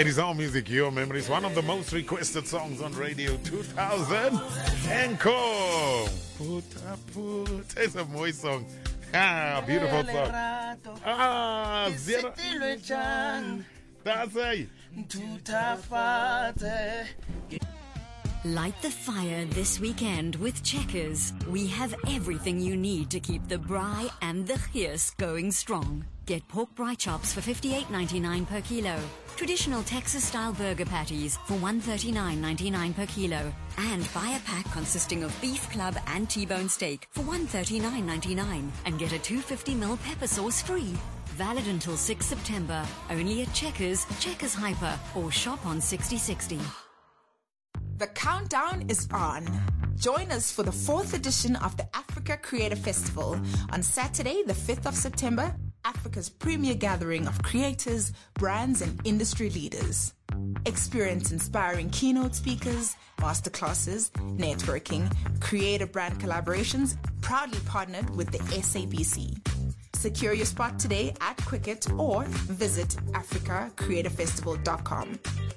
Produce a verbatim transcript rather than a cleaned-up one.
It is Our Music, Your Memories, one of the most requested songs on Radio two thousand. Encore. Puta put. It's a Moy song. Ah, beautiful song. Ah, zero. That's it. Light the fire this weekend with Checkers. We have everything you need to keep the braai and the gees going strong. Get pork braai chops for fifty-eight ninety-nine per kilo. Traditional Texas-style burger patties for one thirty-nine ninety-nine per kilo. And buy a pack consisting of beef club and T-bone steak for one thirty-nine ninety-nine. And get a two hundred fifty milliliter pepper sauce free. Valid until sixth September. Only at Checkers, Checkers Hyper, or shop on sixty sixty. The countdown is on. Join us for the fourth edition of the Africa Creator Festival on Saturday, the fifth of September, Africa's premier gathering of creators, brands, and industry leaders. Experience inspiring keynote speakers, masterclasses, networking, creator brand collaborations, proudly partnered with the S A B C. Secure your spot today at Quicket or visit africa creator festival dot com.